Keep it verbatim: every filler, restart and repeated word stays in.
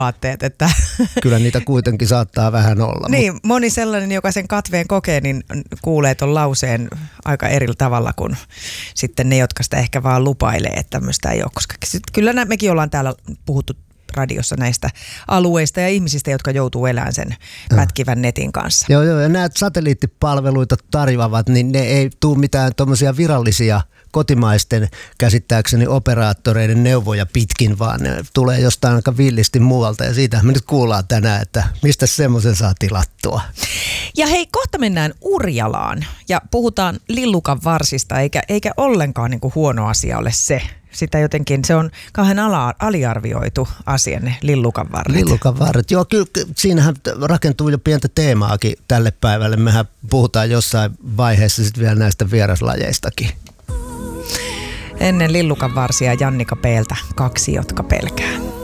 aatteet, että kyllä niitä kuitenkin saattaa vähän olla. Niin, mutta moni sellainen, joka sen katveen kokee, niin kuulee ton lauseen aika eri tavalla kuin sitten ne, jotka sitä ehkä vaan lupailee, että tämmöistä ei ole. Koska kyllä nä, mekin ollaan täällä puhuttu radiossa näistä alueista ja ihmisistä, jotka joutuu elämään sen pätkivän netin kanssa. Joo, joo, ja nämä satelliittipalveluita tarjoavat, niin ne ei tule mitään tuommoisia virallisia kotimaisten käsittääkseni operaattoreiden neuvoja pitkin, vaan ne tulee jostain aika villisti muualta. Ja siitä me nyt kuullaan tänään, että mistä semmoisen saa tilattua. Ja hei, kohta mennään Urjalaan ja puhutaan lillukan varsista, eikä, eikä ollenkaan niin kuin huono asia ole se. Sitä jotenkin, se on kauhean ala, aliarvioitu asia, ne lillukan varret. Lillukan varret, joo, kyllä siinähän rakentuu jo pientä teemaakin tälle päivälle. Mehän puhutaan jossain vaiheessa sitten vielä näistä vieraslajeistakin. Ennen lillukan varsia Jannika Peeltä kaksi, jotka pelkää.